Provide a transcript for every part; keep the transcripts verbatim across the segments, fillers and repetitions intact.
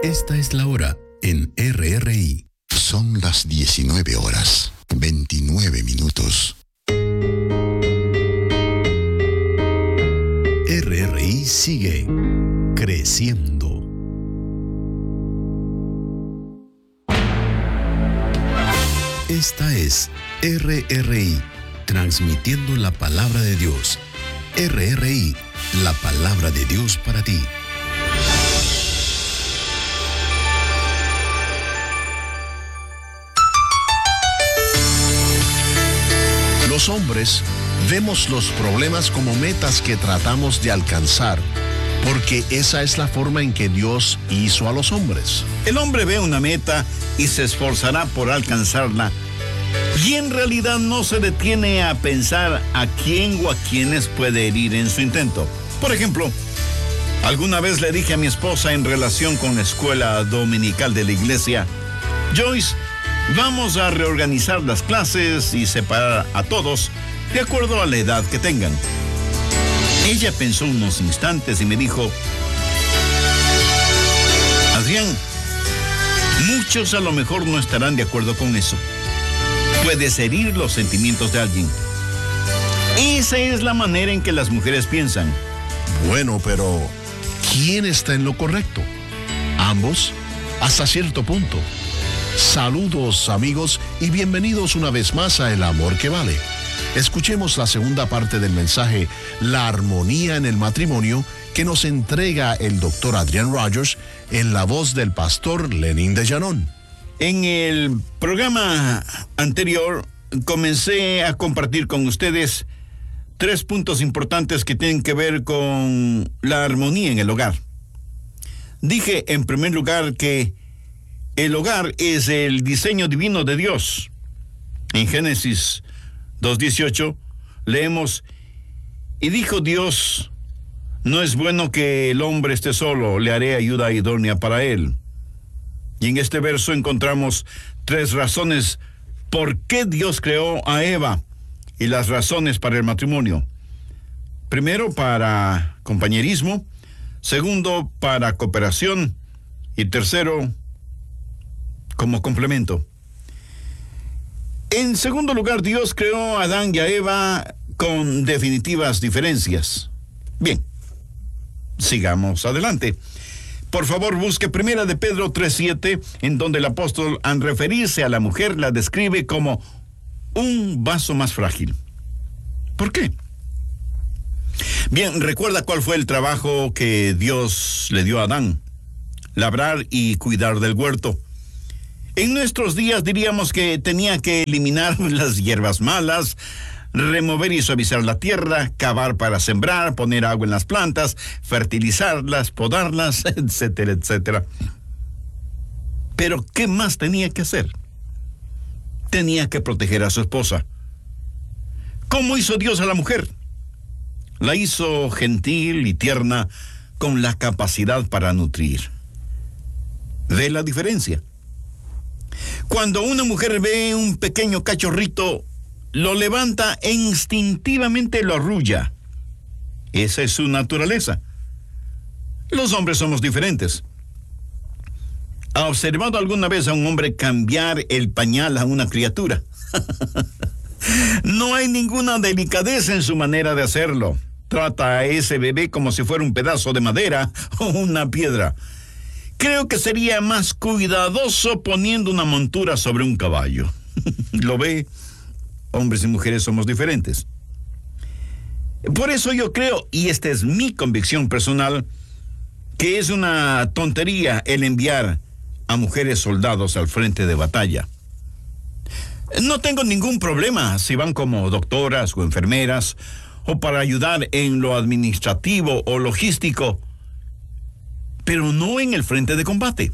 Esta es la hora en R R I. Son las diecinueve horas, veintinueve minutos. R R I sigue creciendo. Esta es R R I, transmitiendo la palabra de Dios. R R I, la palabra de Dios para ti. Los hombres vemos los problemas como metas que tratamos de alcanzar, porque esa es la forma en que Dios hizo a los hombres. El hombre ve una meta y se esforzará por alcanzarla, y en realidad no se detiene a pensar a quién o a quiénes puede herir en su intento. Por ejemplo, alguna vez le dije a mi esposa en relación con la escuela dominical de la iglesia: Joyce, vamos a reorganizar las clases y separar a todos de acuerdo a la edad que tengan. Ella pensó unos instantes y me dijo: Adrián, muchos a lo mejor no estarán de acuerdo con eso. Puedes herir los sentimientos de alguien. Esa es la manera en que las mujeres piensan. Bueno, pero ¿quién está en lo correcto? Ambos, hasta cierto punto. Saludos, amigos, y bienvenidos una vez más a El Amor que Vale. Escuchemos la segunda parte del mensaje, La armonía en el matrimonio, que nos entrega el doctor Adrián Rogers en la voz del pastor Lenín de Llanón. En el programa anterior comencé a compartir con ustedes tres puntos importantes que tienen que ver con la armonía en el hogar. Dije en primer lugar que el hogar es el diseño divino de Dios. En Génesis dos dieciocho leemos: y dijo Dios, no es bueno que el hombre esté solo, le haré ayuda idónea para él. Y en este verso encontramos tres razones por qué Dios creó a Eva y las razones para el matrimonio. Primero, para compañerismo. Segundo, para cooperación. Y tercero, como complemento. En segundo lugar, Dios creó a Adán y a Eva con definitivas diferencias. Bien, sigamos adelante. Por favor, busque Primera de Pedro tres siete, en donde el apóstol, al referirse a la mujer, la describe como un vaso más frágil. ¿Por qué? Bien, recuerda cuál fue el trabajo que Dios le dio a Adán: labrar y cuidar del huerto. En nuestros días diríamos que tenía que eliminar las hierbas malas, remover y suavizar la tierra, cavar para sembrar, poner agua en las plantas, fertilizarlas, podarlas, etcétera, etcétera. Pero ¿qué más tenía que hacer? Tenía que proteger a su esposa. ¿Cómo hizo Dios a la mujer? La hizo gentil y tierna, con la capacidad para nutrir. ¿Ve la diferencia? Cuando una mujer ve un pequeño cachorrito, lo levanta e instintivamente lo arrulla. Esa es su naturaleza. Los hombres somos diferentes. ¿Ha observado alguna vez a un hombre cambiar el pañal a una criatura? No hay ninguna delicadeza en su manera de hacerlo. Trata a ese bebé como si fuera un pedazo de madera o una piedra. Creo que sería más cuidadoso poniendo una montura sobre un caballo. ¿Lo ve? Hombres y mujeres somos diferentes. Por eso yo creo, y esta es mi convicción personal, que es una tontería el enviar a mujeres soldados al frente de batalla. No tengo ningún problema si van como doctoras o enfermeras, o para ayudar en lo administrativo o logístico, pero no en el frente de combate.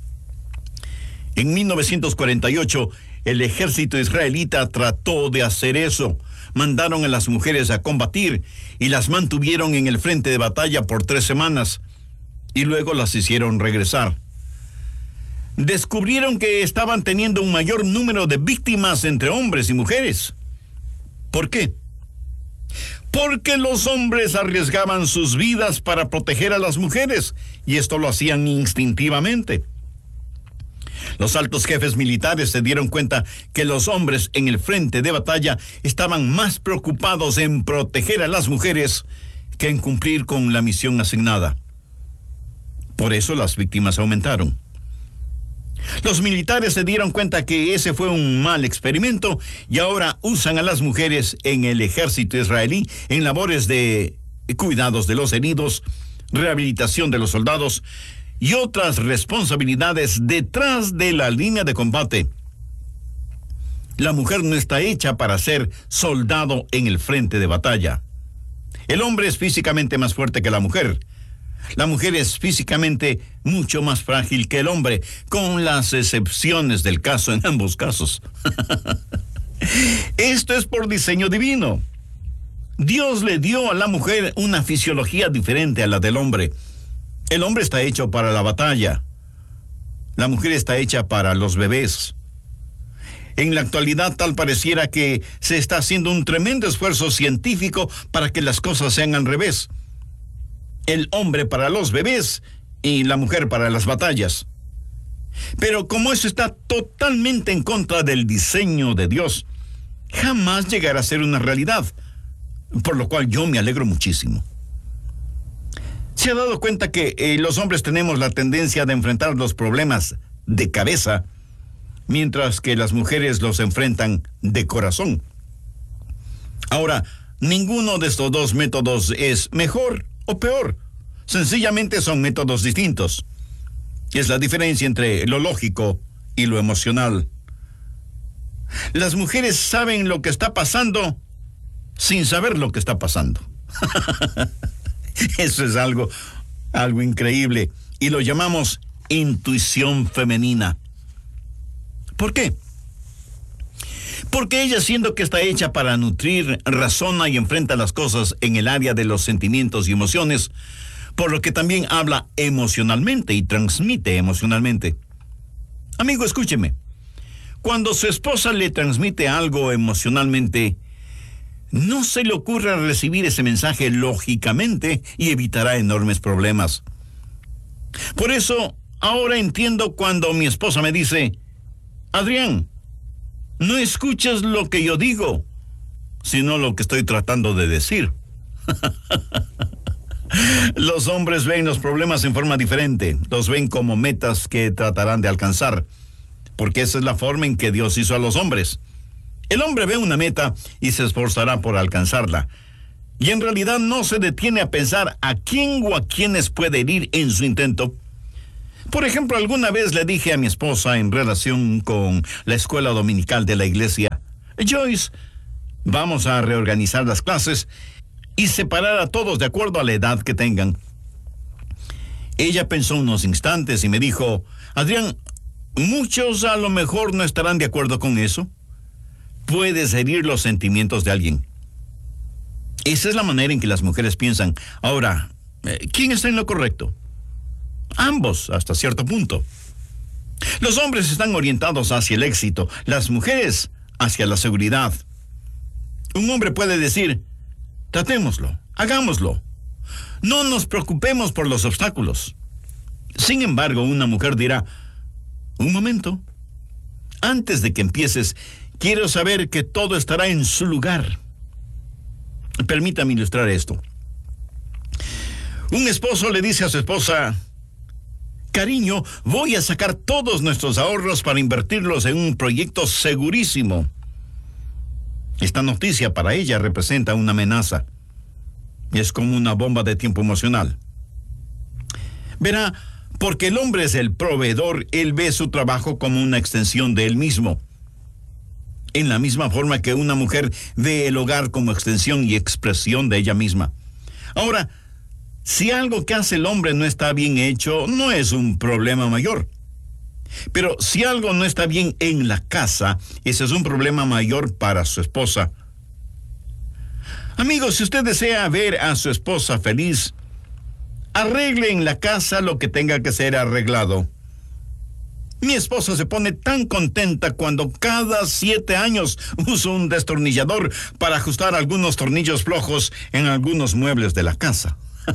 En mil novecientos cuarenta y ocho, el ejército israelita trató de hacer eso. Mandaron a las mujeres a combatir y las mantuvieron en el frente de batalla por tres semanas, y luego las hicieron regresar. Descubrieron que estaban teniendo un mayor número de víctimas entre hombres y mujeres. ¿Por qué? porque los hombres arriesgaban sus vidas para proteger a las mujeres, y esto lo hacían instintivamente. Los altos jefes militares se dieron cuenta que los hombres en el frente de batalla estaban más preocupados en proteger a las mujeres que en cumplir con la misión asignada. Por eso las víctimas aumentaron. Los militares se dieron cuenta que ese fue un mal experimento y ahora usan a las mujeres en el ejército israelí en labores de cuidados de los heridos, rehabilitación de los soldados y otras responsabilidades detrás de la línea de combate. La mujer no está hecha para ser soldado en el frente de batalla. El hombre es físicamente más fuerte que la mujer. La mujer es físicamente mucho más frágil que el hombre, con las excepciones del caso en ambos casos. Esto es por diseño divino. Dios le dio a la mujer una fisiología diferente a la del hombre. El hombre está hecho para la batalla. La mujer está hecha para los bebés. En la actualidad tal pareciera que se está haciendo un tremendo esfuerzo científico para que las cosas sean al revés. El hombre para los bebés y la mujer para las batallas. Pero como eso está totalmente en contra del diseño de Dios, jamás llegará a ser una realidad, por lo cual yo me alegro muchísimo. ¿Se ha dado cuenta que eh, los hombres tenemos la tendencia de enfrentar los problemas de cabeza, mientras que las mujeres los enfrentan de corazón? Ahora, ninguno de estos dos métodos es mejor o peor. Sencillamente son métodos distintos. Es la diferencia entre lo lógico y lo emocional. Las mujeres saben lo que está pasando sin saber lo que está pasando. Eso es algo, algo increíble. Y lo llamamos intuición femenina. ¿Por qué? Porque ella, siendo que está hecha para nutrir, razona y enfrenta las cosas en el área de los sentimientos y emociones, por lo que también habla emocionalmente y transmite emocionalmente. Amigo, escúcheme. Cuando su esposa le transmite algo emocionalmente, no se le ocurra recibir ese mensaje lógicamente y evitará enormes problemas. Por eso, ahora entiendo cuando mi esposa me dice: Adrián, no escuches lo que yo digo, sino lo que estoy tratando de decir. Los hombres ven los problemas en forma diferente, los ven como metas que tratarán de alcanzar, porque esa es la forma en que Dios hizo a los hombres. El hombre ve una meta y se esforzará por alcanzarla, y en realidad no se detiene a pensar a quién o a quiénes puede herir en su intento. Por ejemplo, alguna vez le dije a mi esposa en relación con la escuela dominical de la iglesia: Joyce, vamos a reorganizar las clases y separar a todos de acuerdo a la edad que tengan. Ella pensó unos instantes y me dijo: Adrián, muchos a lo mejor no estarán de acuerdo con eso. Puedes herir los sentimientos de alguien. Esa es la manera en que las mujeres piensan. Ahora, ¿quién está en lo correcto? Ambos, hasta cierto punto. Los hombres están orientados hacia el éxito, las mujeres hacia la seguridad. Un hombre puede decir: tratémoslo, hagámoslo. No nos preocupemos por los obstáculos. Sin embargo, una mujer dirá: un momento, antes de que empieces, quiero saber que todo estará en su lugar. Permítame ilustrar esto. Un esposo le dice a su esposa: cariño, voy a sacar todos nuestros ahorros para invertirlos en un proyecto segurísimo. Esta noticia para ella representa una amenaza. Es como una bomba de tiempo emocional. Verá, porque el hombre es el proveedor, él ve su trabajo como una extensión de él mismo. En la misma forma que una mujer ve el hogar como extensión y expresión de ella misma. Ahora, si algo que hace el hombre no está bien hecho, no es un problema mayor. Pero si algo no está bien en la casa, ese es un problema mayor para su esposa. Amigos, si usted desea ver a su esposa feliz, arregle en la casa lo que tenga que ser arreglado. Mi esposa se pone tan contenta cuando cada siete años uso un destornillador para ajustar algunos tornillos flojos en algunos muebles de la casa.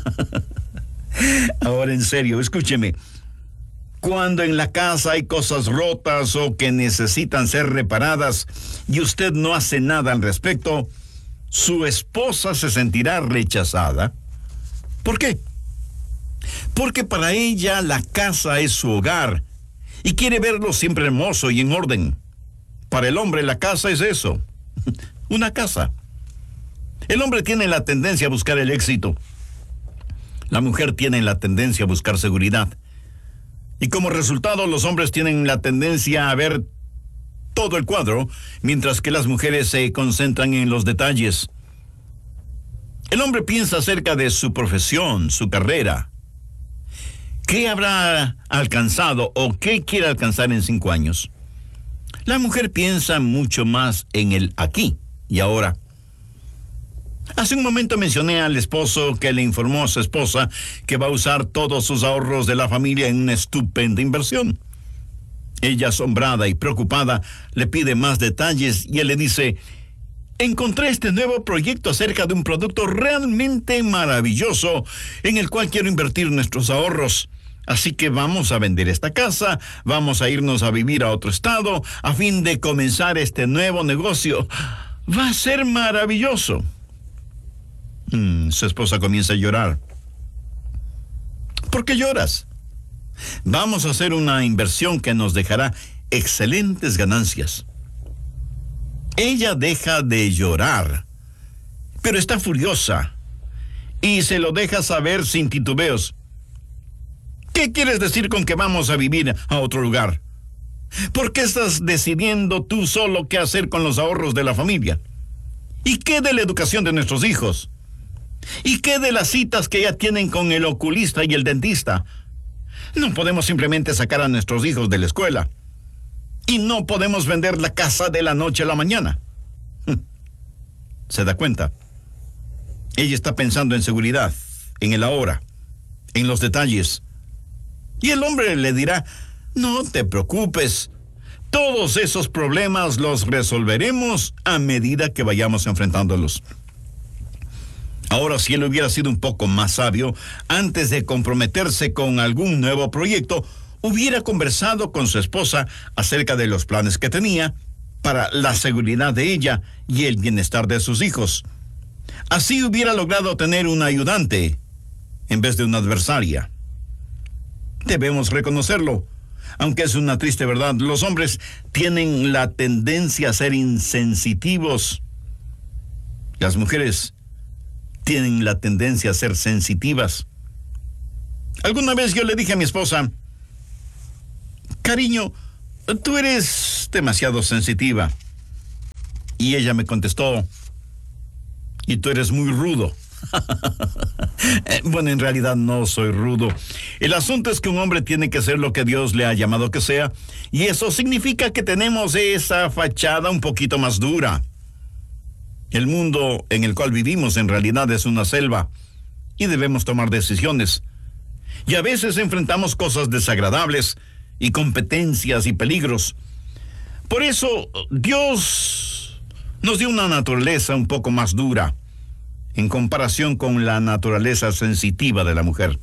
Ahora, en serio, escúcheme. Cuando en la casa hay cosas rotas o que necesitan ser reparadas y usted no hace nada al respecto, su esposa se sentirá rechazada. ¿Por qué? Porque para ella la casa es su hogar y quiere verlo siempre hermoso y en orden. Para el hombre la casa es eso, una casa. El hombre tiene la tendencia a buscar el éxito. La mujer tiene la tendencia a buscar seguridad. Y como resultado, los hombres tienen la tendencia a ver todo el cuadro, mientras que las mujeres se concentran en los detalles. El hombre piensa acerca de su profesión, su carrera. ¿Qué habrá alcanzado o qué quiere alcanzar en cinco años? La mujer piensa mucho más en el aquí y ahora. Hace un momento mencioné al esposo que le informó a su esposa que va a usar todos sus ahorros de la familia en una estupenda inversión. Ella, asombrada y preocupada, le pide más detalles y él le dice: encontré este nuevo proyecto acerca de un producto realmente maravilloso en el cual quiero invertir nuestros ahorros. Así que vamos a vender esta casa, vamos a irnos a vivir a otro estado a fin de comenzar este nuevo negocio. Va a ser maravilloso. Mm, su esposa comienza a llorar. ¿Por qué lloras? Vamos a hacer una inversión que nos dejará excelentes ganancias. Ella deja de llorar, pero está furiosa y se lo deja saber sin titubeos. ¿Qué quieres decir con que vamos a vivir a otro lugar? ¿Por qué estás decidiendo tú solo qué hacer con los ahorros de la familia? ¿Y qué de la educación de nuestros hijos? ¿Y qué de las citas que ya tienen con el oculista y el dentista? No podemos simplemente sacar a nuestros hijos de la escuela. Y no podemos vender la casa de la noche a la mañana. ¿Se da cuenta? Ella está pensando en seguridad, en el ahora, en los detalles. Y el hombre le dirá: no te preocupes, todos esos problemas los resolveremos a medida que vayamos enfrentándolos. Ahora, si él hubiera sido un poco más sabio, antes de comprometerse con algún nuevo proyecto, hubiera conversado con su esposa acerca de los planes que tenía para la seguridad de ella y el bienestar de sus hijos. Así hubiera logrado tener una ayudante en vez de una adversaria. Debemos reconocerlo. Aunque es una triste verdad, los hombres tienen la tendencia a ser insensitivos. Las mujeres tienen la tendencia a ser sensitivas. Alguna vez yo le dije a mi esposa: cariño, tú eres demasiado sensitiva. Y ella me contestó: y tú eres muy rudo. Bueno, en realidad no soy rudo. El asunto es que un hombre tiene que ser lo que Dios le ha llamado que sea, y eso significa que tenemos esa fachada un poquito más dura. El mundo en el cual vivimos en realidad es una selva, y debemos tomar decisiones. Y a veces enfrentamos cosas desagradables, y competencias y peligros. Por eso Dios nos dio una naturaleza un poco más dura en comparación con la naturaleza sensitiva de la mujer.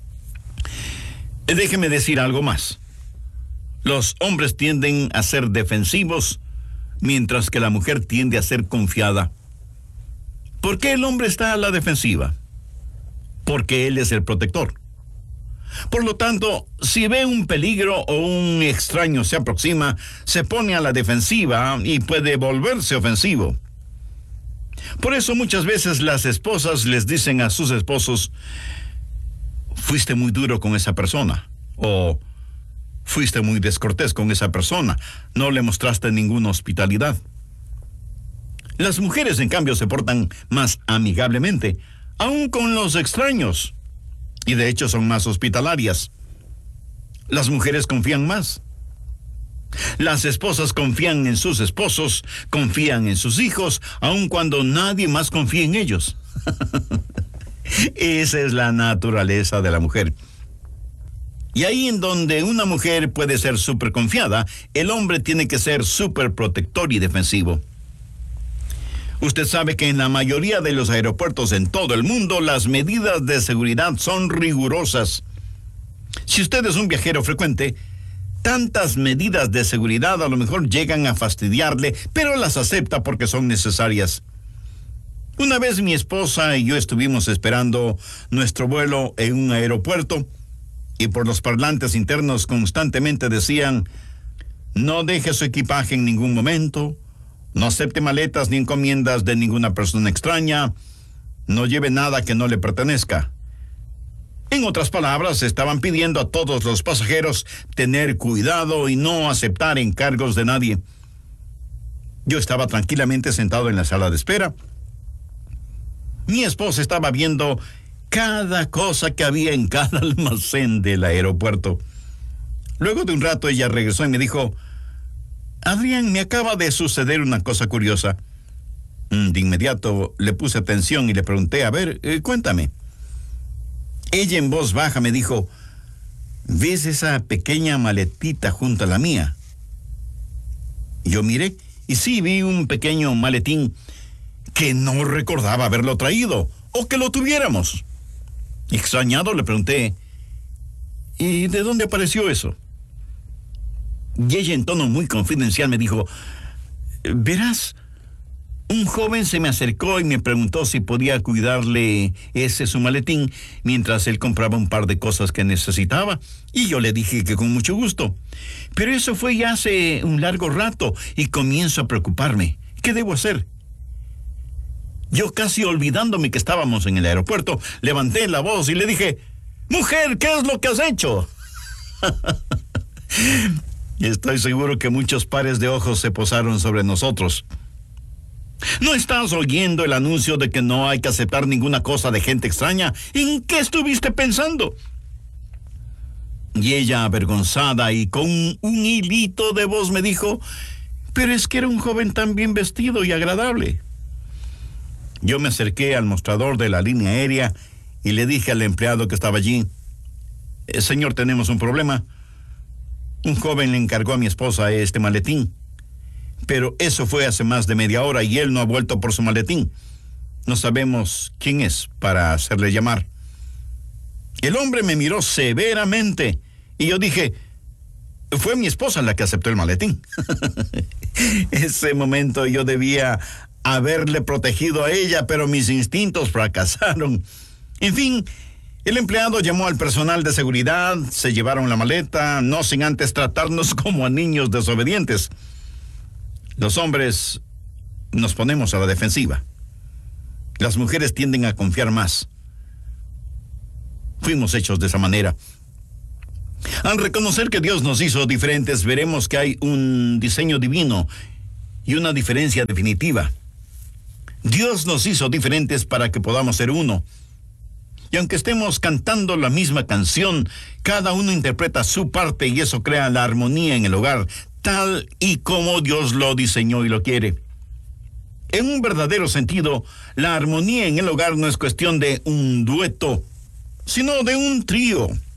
Déjeme decir algo más. Los hombres tienden a ser defensivos, mientras que la mujer tiende a ser confiada. ¿Por qué el hombre está a la defensiva? Porque él es el protector. Por lo tanto, si ve un peligro o un extraño se aproxima, se pone a la defensiva y puede volverse ofensivo. Por eso muchas veces las esposas les dicen a sus esposos: fuiste muy duro con esa persona, o fuiste muy descortés con esa persona, no le mostraste ninguna hospitalidad. Las mujeres, en cambio, se portan más amigablemente, aun con los extraños, y de hecho son más hospitalarias. Las mujeres confían más. Las esposas confían en sus esposos, confían en sus hijos, aun cuando nadie más confía en ellos. Esa es la naturaleza de la mujer. Y ahí en donde una mujer puede ser súper confiada, el hombre tiene que ser súper protector y defensivo. Usted sabe que en la mayoría de los aeropuertos en todo el mundo, las medidas de seguridad son rigurosas. Si usted es un viajero frecuente, tantas medidas de seguridad a lo mejor llegan a fastidiarle, pero las acepta porque son necesarias. Una vez mi esposa y yo estuvimos esperando nuestro vuelo en un aeropuerto y por los parlantes internos constantemente decían: no deje su equipaje en ningún momento, no acepte maletas ni encomiendas de ninguna persona extraña, no lleve nada que no le pertenezca. En otras palabras, estaban pidiendo a todos los pasajeros tener cuidado y no aceptar encargos de nadie. Yo estaba tranquilamente sentado en la sala de espera. Mi esposa estaba viendo cada cosa que había en cada almacén del aeropuerto. Luego de un rato ella regresó y me dijo: Adrián, me acaba de suceder una cosa curiosa. De inmediato le puse atención y le pregunté: a ver, eh, cuéntame. Ella en voz baja me dijo: ¿ves esa pequeña maletita junto a la mía? Yo miré y sí vi un pequeño maletín que no recordaba haberlo traído o que lo tuviéramos. Extrañado le pregunté: ¿y de dónde apareció eso? Y ella en tono muy confidencial me dijo: verás, un joven se me acercó y me preguntó si podía cuidarle ese su maletín mientras él compraba un par de cosas que necesitaba. Y yo le dije que con mucho gusto. Pero eso fue ya hace un largo rato y comienzo a preocuparme. ¿Qué debo hacer? Yo, casi olvidándome que estábamos en el aeropuerto, levanté la voz y le dije: mujer, ¿qué es lo que has hecho? Y estoy seguro que muchos pares de ojos se posaron sobre nosotros. ¿No estás oyendo el anuncio de que no hay que aceptar ninguna cosa de gente extraña? ¿En qué estuviste pensando? Y ella, avergonzada y con un, un hilito de voz, me dijo: pero es que era un joven tan bien vestido y agradable. Yo me acerqué al mostrador de la línea aérea y le dije al empleado que estaba allí: señor, tenemos un problema. Un joven le encargó a mi esposa este maletín, pero eso fue hace más de media hora y él no ha vuelto por su maletín. No sabemos quién es para hacerle llamar. El hombre me miró severamente y yo dije: fue mi esposa la que aceptó el maletín. Ese momento yo debía haberle protegido a ella, pero mis instintos fracasaron. En fin, el empleado llamó al personal de seguridad, se llevaron la maleta, no sin antes tratarnos como a niños desobedientes. Los hombres nos ponemos a la defensiva. Las mujeres tienden a confiar más. Fuimos hechos de esa manera. Al reconocer que Dios nos hizo diferentes, veremos que hay un diseño divino y una diferencia definitiva. Dios nos hizo diferentes para que podamos ser uno. Y aunque estemos cantando la misma canción, cada uno interpreta su parte y eso crea la armonía en el hogar, tal y como Dios lo diseñó y lo quiere. En un verdadero sentido, la armonía en el hogar no es cuestión de un dueto, sino de un trío.